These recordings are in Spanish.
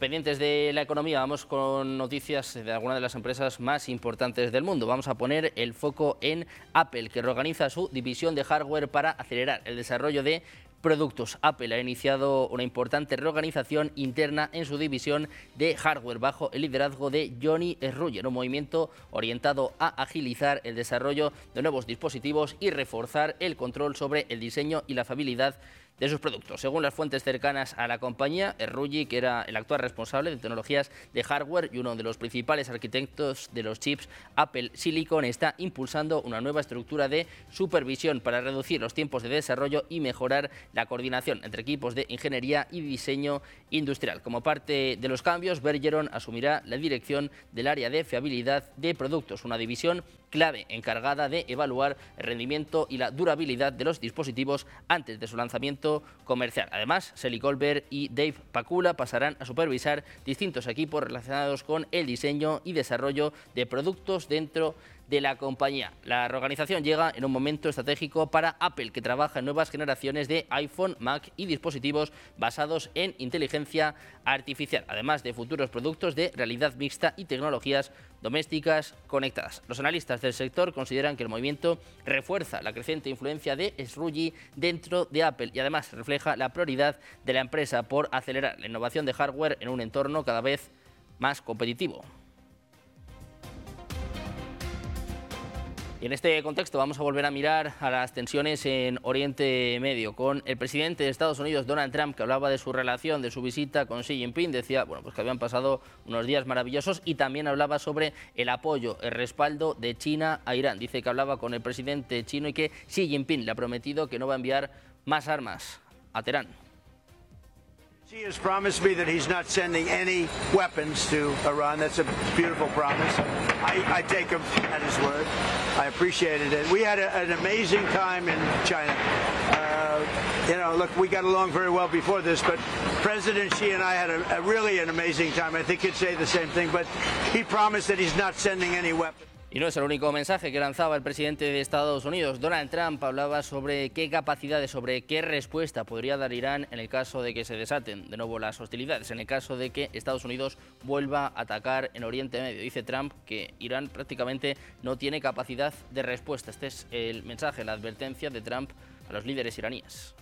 Pendientes de la economía, vamos con noticias de algunas de las empresas más importantes del mundo. Vamos a poner el foco en Apple, que reorganiza su división de hardware para acelerar el desarrollo de productos. Apple ha iniciado una importante reorganización interna en su división de hardware bajo el liderazgo de Johnny Sruller, un movimiento orientado a agilizar el desarrollo de nuevos dispositivos y reforzar el control sobre el diseño y la fiabilidad de sus productos. Según las fuentes cercanas a la compañía, Sruller, que era el actual responsable de tecnologías de hardware y uno de los principales arquitectos de los chips Apple Silicon, está impulsando una nueva estructura de supervisión para reducir los tiempos de desarrollo y mejorar la coordinación entre equipos de ingeniería y diseño industrial. Como parte de los cambios, Bergeron asumirá la dirección del área de fiabilidad de productos, una división clave encargada de evaluar el rendimiento y la durabilidad de los dispositivos antes de su lanzamiento comercial. Además, Sally Goldberg y Dave Pakula pasarán a supervisar distintos equipos relacionados con el diseño y desarrollo de productos dentro de la compañía. La reorganización llega en un momento estratégico para Apple, que trabaja en nuevas generaciones de iPhone, Mac y dispositivos basados en inteligencia artificial, además de futuros productos de realidad mixta y tecnologías domésticas conectadas. Los analistas del sector consideran que el movimiento refuerza la creciente influencia de Sruller dentro de Apple y además refleja la prioridad de la empresa por acelerar la innovación de hardware en un entorno cada vez más competitivo. Y en este contexto vamos a volver a mirar a las tensiones en Oriente Medio, con el presidente de Estados Unidos, Donald Trump, que hablaba de su relación, de su visita con Xi Jinping. Decía pues que habían pasado unos días maravillosos y también hablaba sobre el apoyo, el respaldo de China a Irán. Dice que hablaba con el presidente chino y que Xi Jinping le ha prometido que no va a enviar más armas a Teherán. Xi has promised me that he's not sending any weapons to Iran. That's a beautiful promise. I take him at his word. I appreciated it. We had an amazing time in China. Look, we got along very well before this, but President Xi and I had really an amazing time. I think he'd say the same thing, but he promised that he's not sending any weapons. Y no es el único mensaje que lanzaba el presidente de Estados Unidos. Donald Trump hablaba sobre qué capacidades, sobre qué respuesta podría dar Irán en el caso de que se desaten de nuevo las hostilidades, en el caso de que Estados Unidos vuelva a atacar en Oriente Medio. Dice Trump que Irán prácticamente no tiene capacidad de respuesta. Este es el mensaje, la advertencia de Trump a los líderes iraníes.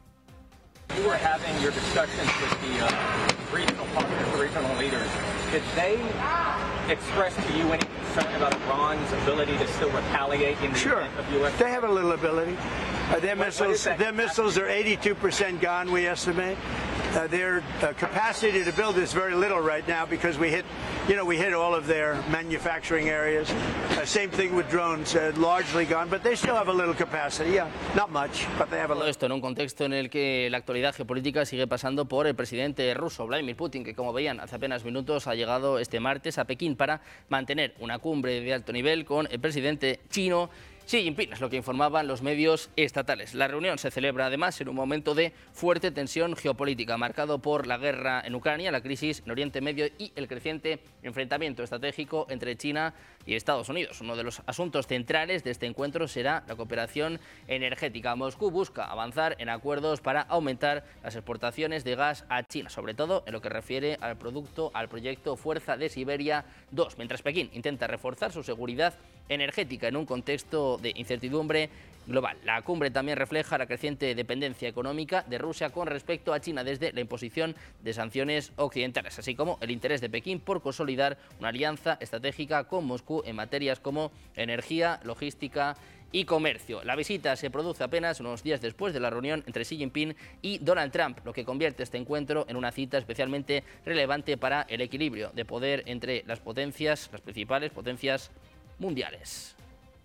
You were having your discussions with the regional partners, the regional leaders. Did they express to you any concern about Iran's ability to still retaliate in the event of U.S.? They have a little ability. Their missiles are 82% gone, we estimate. Their capacity to build is very little right now because we hit all of their manufacturing areas. Same thing with drones, largely gone, but they still have a little capacity. Yeah, not much, but they have a little. Todo esto en un contexto en el que la actualidad geopolítica sigue pasando por el presidente ruso, Vladimir Putin, que como veían hace apenas minutos ha llegado este martes a Pekín para mantener una cumbre de alto nivel con el presidente chino Xi Jinping, es lo que informaban los medios estatales. La reunión se celebra además en un momento de fuerte tensión geopolítica, marcado por la guerra en Ucrania, la crisis en Oriente Medio y el creciente enfrentamiento estratégico entre China y Estados Unidos. Uno de los asuntos centrales de este encuentro será la cooperación energética. Moscú busca avanzar en acuerdos para aumentar las exportaciones de gas a China, sobre todo en lo que refiere al proyecto Fuerza de Siberia 2, mientras Pekín intenta reforzar su seguridad energética en un contexto de incertidumbre global. La cumbre también refleja la creciente dependencia económica de Rusia con respecto a China desde la imposición de sanciones occidentales, así como el interés de Pekín por consolidar una alianza estratégica con Moscú en materias como energía, logística y comercio. La visita se produce apenas unos días después de la reunión entre Xi Jinping y Donald Trump, lo que convierte este encuentro en una cita especialmente relevante para el equilibrio de poder entre las principales potencias mundiales.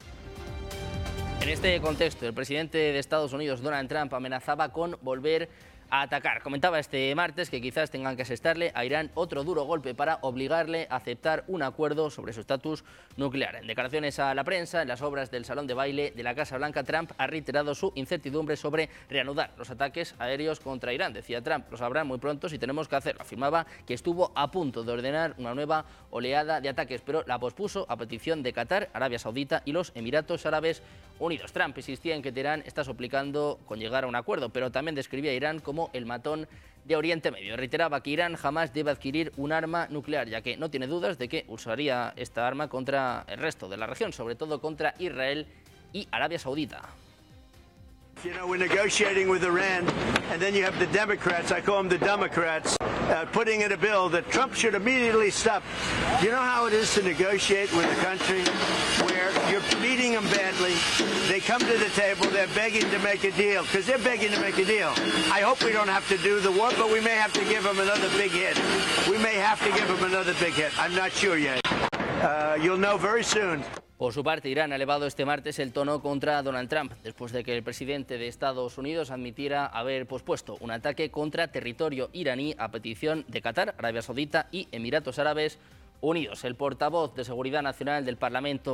En este contexto, el presidente de Estados Unidos, Donald Trump, amenazaba con volver a atacar. Comentaba este martes que quizás tengan que asestarle a Irán otro duro golpe para obligarle a aceptar un acuerdo sobre su estatus nuclear. En declaraciones a la prensa, en las obras del salón de baile de la Casa Blanca, Trump ha reiterado su incertidumbre sobre reanudar los ataques aéreos contra Irán. Decía Trump, lo sabrán muy pronto si tenemos que hacerlo. Afirmaba que estuvo a punto de ordenar una nueva oleada de ataques, pero la pospuso a petición de Qatar, Arabia Saudita y los Emiratos Árabes Unidos. Trump insistía en que Teherán está suplicando con llegar a un acuerdo, pero también describía a Irán como como el matón de Oriente Medio. Reiteraba que Irán jamás debe adquirir un arma nuclear, ya que no tiene dudas de que usaría esta arma contra el resto de la región, sobre todo contra Israel y Arabia Saudita. You know, we're negotiating with Iran, and then you have the Democrats, I call them the Democrats, putting in a bill that Trump should immediately stop. You know how it is to negotiate with a country where you're meeting them badly, they come to the table, they're begging to make a deal, because they're begging to make a deal. I hope we don't have to do the war, but we may have to give them another big hit. We may have to give them another big hit. I'm not sure yet. You'll know very soon. Por su parte, Irán ha elevado este martes el tono contra Donald Trump, después de que el presidente de Estados Unidos admitiera haber pospuesto un ataque contra territorio iraní a petición de Qatar, Arabia Saudita y Emiratos Árabes Unidos. El portavoz de Seguridad Nacional del Parlamento